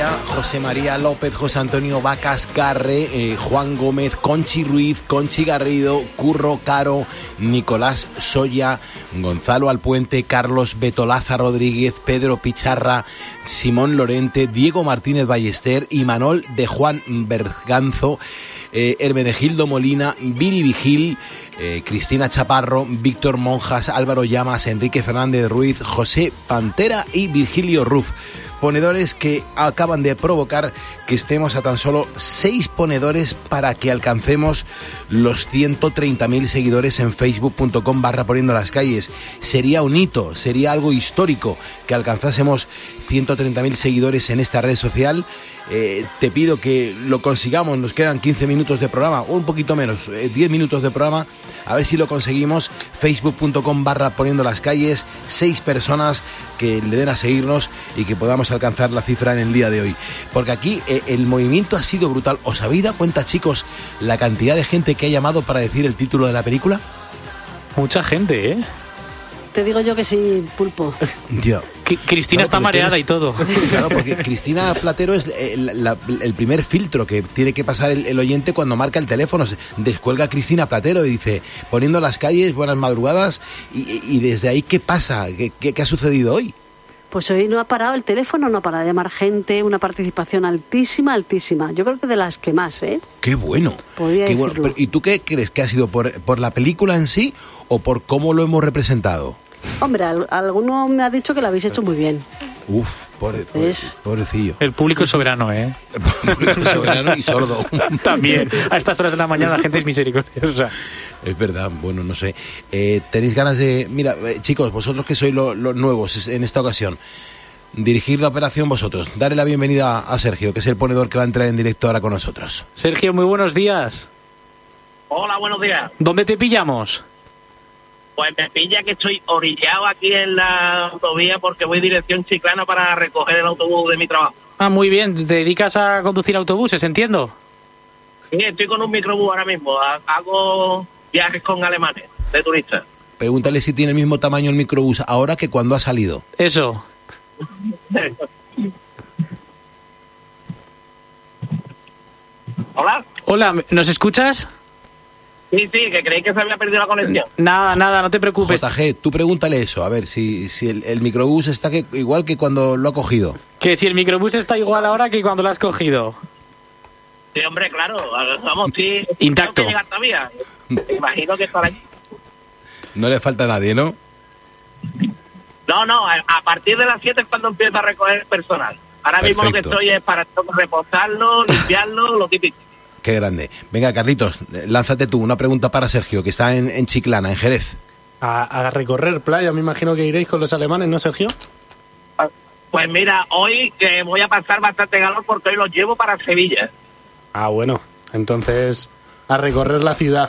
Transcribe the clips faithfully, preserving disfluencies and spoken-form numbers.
Sevilla, José María López, José Antonio Vacas Carre, eh, Juan Gómez, Conchi Ruiz, Conchi Garrido, Curro Caro, Nicolás Soya, Gonzalo Alpuente, Carlos Betolaza Rodríguez, Pedro Picharra, Simón Lorente, Diego Martínez Ballester, Imanol de Juan Berganzo, eh, Hermenegildo Molina, Viri Vigil, eh, Cristina Chaparro, Víctor Monjas, Álvaro Llamas, Enrique Fernández Ruiz, José Pantera y Virgilio Ruf. Ponedores que acaban de provocar que estemos a tan solo seis ponedores para que alcancemos los ciento treinta mil seguidores en facebook.com barra poniendo las calles. Sería un hito, sería algo histórico que alcanzásemos ciento treinta mil seguidores en esta red social. Eh, te pido que lo consigamos, nos quedan quince minutos de programa, o un poquito menos, eh, diez minutos de programa, a ver si lo conseguimos. Facebook.com barra poniendo las calles, seis personas que le den a seguirnos y que podamos alcanzar la cifra en el día de hoy. Porque aquí eh, el movimiento ha sido brutal. ¿Os habéis dado cuenta, chicos, la cantidad de gente que ha llamado para decir el título de la película? Mucha gente, ¿eh? Te digo yo que sí, Pulpo. Yo. Cristina claro, está mareada eres... y todo. Claro, porque Cristina Platero es el, la, el primer filtro que tiene que pasar el, el oyente cuando marca el teléfono. Se descuelga Cristina Platero y dice, poniendo las calles, buenas madrugadas. Y, y desde ahí, ¿qué pasa? ¿Qué, qué, qué ha sucedido hoy? Pues hoy no ha parado el teléfono, no ha parado de llamar gente, una participación altísima, altísima. Yo creo que de las que más, ¿eh? ¡Qué bueno! Podría qué bueno. Pero, ¿y tú qué crees que ha sido? ¿Por, por la película en sí o por cómo lo hemos representado? Hombre, alguno me ha dicho que lo habéis hecho muy bien. Uf, pobre, pobre, pobrecillo. El público es soberano, ¿eh? El público es soberano y sordo. También. A estas horas de la mañana la gente es misericordiosa. Es verdad, bueno, no sé. Eh, ¿Tenéis ganas de...? Mira, eh, chicos, vosotros que sois los lo nuevos en esta ocasión, dirigir la operación vosotros. Darle la bienvenida a Sergio, que es el ponedor que va a entrar en directo ahora con nosotros. Sergio, muy buenos días. Hola, buenos días. ¿Dónde te pillamos? Pues me pilla que estoy orillado aquí en la autovía porque voy dirección Chiclana para recoger el autobús de mi trabajo. Ah, muy bien. ¿Te dedicas a conducir autobuses, entiendo? Sí, estoy con un microbús ahora mismo. Hago viajes con alemanes de turistas. Pregúntale si tiene el mismo tamaño el microbús ahora que cuando ha salido. Eso. Hola. Hola, ¿nos escuchas? Sí, sí, que creí que se había perdido la conexión. Nada, nada, no te preocupes. J G, tú pregúntale eso, a ver si, si el, el microbús está que, igual que cuando lo ha cogido. Que si el microbús está igual ahora que cuando lo has cogido. Sí, hombre, claro, vamos, sí. Intacto. Tengo que llegar todavía. Me imagino que estará allí. No le falta a nadie, ¿no? No, no, a, a partir de las siete es cuando empiezo a recoger personal. Ahora Perfecto. mismo lo que estoy es para reposarlo, limpiarlo, lo típico. Qué grande. Venga, Carlitos, lánzate tú una pregunta para Sergio, que está en, en Chiclana, en Jerez. A, a recorrer playa, me imagino que iréis con los alemanes, ¿no, Sergio? Pues mira, hoy que voy a pasar bastante calor porque hoy los llevo para Sevilla. Ah, bueno, entonces a recorrer la ciudad.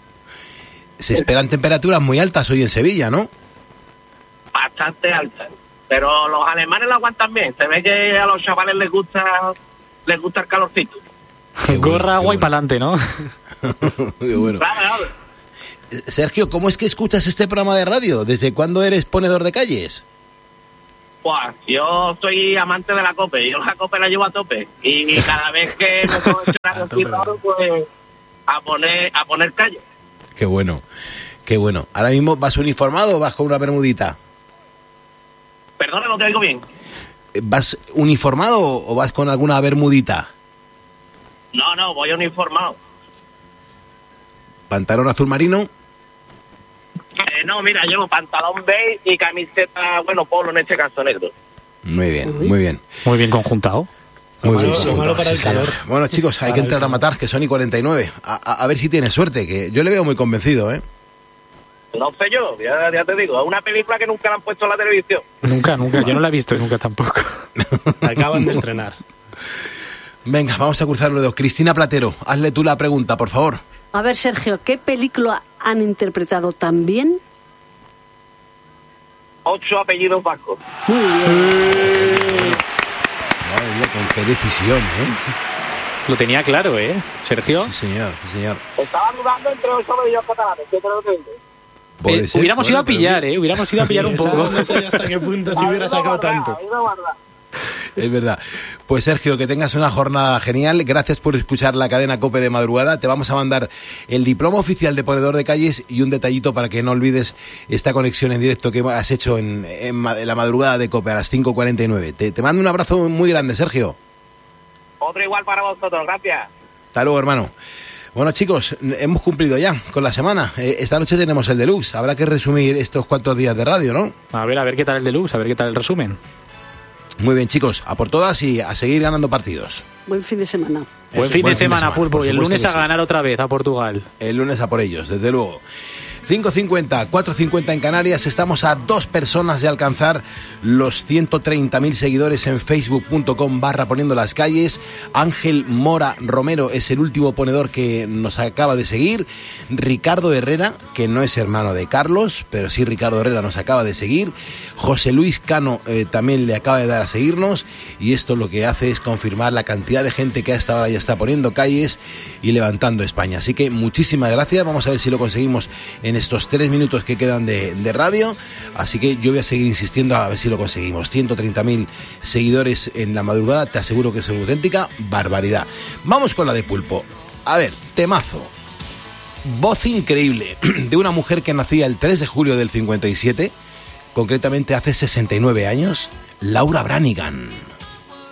Se esperan temperaturas muy altas hoy en Sevilla, ¿no? Bastante altas, pero los alemanes lo aguantan bien. Se ve que a los chavales les gusta, les gusta el calorcito. Bueno, gorra, agua y pa'lante, ¿no? Qué bueno. Claro, claro. Sergio, ¿cómo es que escuchas este programa de radio? ¿Desde cuándo eres ponedor de calles? Pues yo soy amante de la COPE. Yo la COPE la llevo a tope. Y cada vez que me puedo echar un cigarro, pues a poner, a poner calle. Qué bueno, qué bueno. ¿Ahora mismo vas uniformado o vas con una bermudita? Perdona, no te oigo bien. ¿Vas uniformado o vas con alguna bermudita? No, no, voy uniformado. ¿Pantalón azul marino? Eh, no, mira, llevo pantalón beige y camiseta, bueno, polo en este caso, negro. Muy bien, muy bien. Muy bien conjuntado. Muy lo bien malo, conjuntado, lo malo para sí, el calor. señor. Bueno, chicos, hay que entrar a matar, que son y cuarenta y nueve. A, a, a ver si tiene suerte, que yo le veo muy convencido, ¿eh? No sé yo, ya, ya te digo, es una película que nunca la han puesto en la televisión. Nunca, nunca, yo no la he visto nunca tampoco. Acaban de estrenar. Venga, vamos a cruzar los dedos. Cristina Platero, hazle tú la pregunta, por favor. A ver, Sergio, ¿qué película han interpretado tan bien? Ocho apellidos vascos. Muy bien. Madre mía, con qué decisión, ¿eh? Lo tenía claro, ¿eh, Sergio? Sí, señor, sí, señor. Estaba dudando entre ocho apellidos catalanes, ¿qué te lo digo? Eh, ser, hubiéramos bueno, ido a pillar, ¿eh? Hubiéramos ido a pillar Sí, un poco. No sé hasta qué punto se hubiera sacado tanto. Es verdad. Pues Sergio, que tengas una jornada genial. Gracias por escuchar la cadena COPE de madrugada. Te vamos a mandar el diploma oficial de ponedor de calles y un detallito para que no olvides esta conexión en directo que has hecho en, en, en la madrugada de COPE a las cinco cuarenta y nueve. Te, te mando un abrazo muy grande, Sergio. Otro igual para vosotros, gracias. Hasta luego, hermano. Bueno, chicos, hemos cumplido ya con la semana. Esta noche tenemos el deluxe. Habrá que resumir estos cuantos días de radio, ¿no? A ver, a ver qué tal el deluxe, a ver qué tal el resumen. Muy bien, chicos, a por todas y a seguir ganando partidos. Buen fin de semana. Buen Eso, fin buen de semana, Pulpo. Y el lunes a sí. ganar otra vez a Portugal. El lunes a por ellos, desde luego. cinco cincuenta, cuatro cincuenta en Canarias. Estamos a dos personas de alcanzar los ciento treinta mil seguidores en facebook punto com barra poniendo las calles. Ángel Mora Romero es el último ponedor que nos acaba de seguir. Ricardo Herrera, que no es hermano de Carlos, pero sí Ricardo Herrera nos acaba de seguir. José Luis Cano eh, también le acaba de dar a seguirnos. Y esto lo que hace es confirmar la cantidad de gente que a esta hora ya está poniendo calles y levantando España. Así que muchísimas gracias. Vamos a ver si lo conseguimos en estos tres minutos que quedan de, de radio, así que yo voy a seguir insistiendo a ver si lo conseguimos. ciento treinta mil seguidores en la madrugada, te aseguro que es una auténtica barbaridad. Vamos con la de Pulpo. A ver, temazo. Voz increíble de una mujer que nacía el tres de julio del cincuenta y siete, concretamente hace sesenta y nueve años, Laura Branigan.